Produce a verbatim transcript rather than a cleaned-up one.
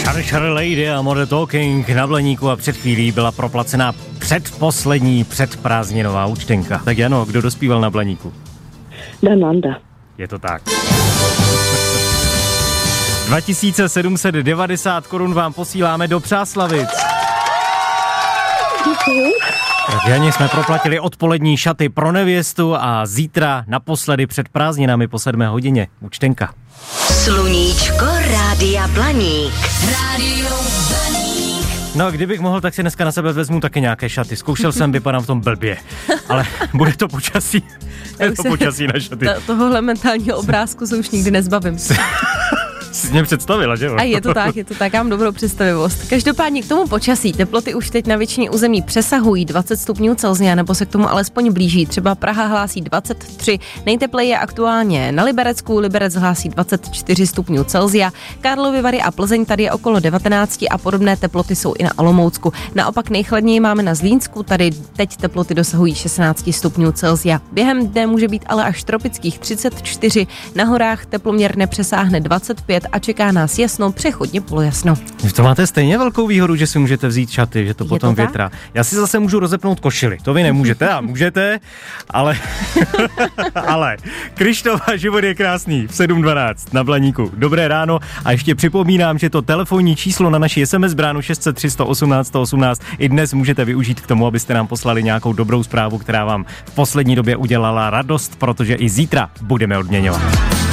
Shari Shari Lady a More Talking na Blaníku a před chvílí byla proplacená předposlední předprázdninová účtenka. Tak Jano, kdo dospíval na Blaníku? Dananda. Je to tak. dva tisíce sedm set devadesát korun vám posíláme do Přáslavic. Děkuju. Tak Janě jsme proplatili odpolední šaty pro nevěstu a zítra naposledy před prázdninami po sedmé hodině účtenka. Sluníčko Rádia Blaník. Rádio Blaník. No, kdybych mohl, tak si dneska na sebe vezmu taky nějaké šaty. Zkoušel jsem, vypadám v tom blbě. Ale bude to počasí. Je to počasí na šaty. To, tohohle mentálního obrázku se už nikdy nezbavím. Jsi mě představila, že jo? A je to tak, je to tak, já mám dobrou představivost. Každopádně k tomu počasí, teploty už teď na většině území přesahují dvacet stupňů Celsia, nebo se k tomu alespoň blíží. Třeba Praha hlásí dvacet tři, nejtepleji je aktuálně na Liberecku, Liberec hlásí dvacet čtyři stupňů Celsia, Karlovy Vary a Plzeň tady je okolo devatenáct a podobné teploty jsou i na Olomoucku. Naopak nejchladněji máme na Zlínsku, tady teď teploty dosahují šestnáct stupňů Celsia. Během dne může být ale až tropických třicet čtyři, na horách teploměr nepřesáhne dvacet pět a čeká nás jasno, přechodně polojasno. To máte stejně velkou výhodu, že si můžete vzít šaty, že to Je potom to tak? větrá. Já si zase můžu rozepnout košili. To vy nemůžete, a můžete, ale ale Krištofa, život je krásný v sedm dvanáct na Blaníku. Dobré ráno a ještě připomínám, že to telefonní číslo na naši es em es bránu šest set tři sto osmnáct sto osmnáct i dnes můžete využít k tomu, abyste nám poslali nějakou dobrou zprávu, která vám v poslední době udělala radost, protože i zítra budeme odměňovat.